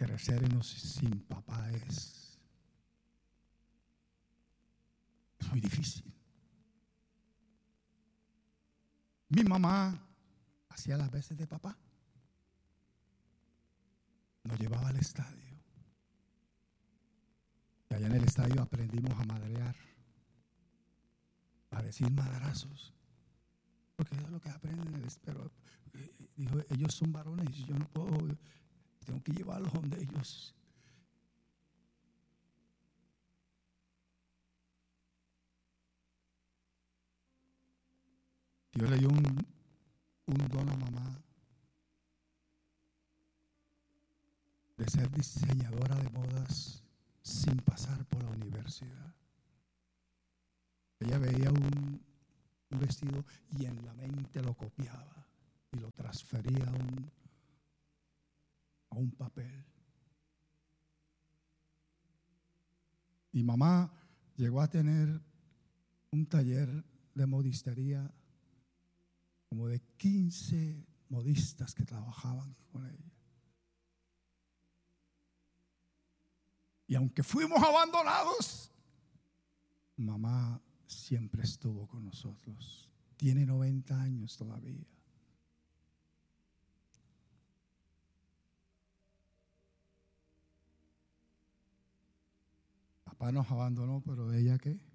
crecer sin papá es muy difícil. Mi mamá hacía las veces de papá. Nos llevaba al estadio. Y allá en el estadio aprendimos a madrear, a decir madrazos. Porque eso es lo que aprenden en el estadio. Dijo, ellos son varones y yo no puedo, tengo que llevarlos donde ellos. Dios le dio un don a mamá de ser diseñadora de modas sin pasar por la universidad. Ella veía un vestido y en la mente lo copiaba y lo transfería a un papel. Y mamá llegó a tener un taller de modistería como de 15 modistas que trabajaban con ella. Y aunque fuimos abandonados, mamá siempre estuvo con nosotros. Tiene 90 años todavía. Papá nos abandonó, pero ella ¿qué?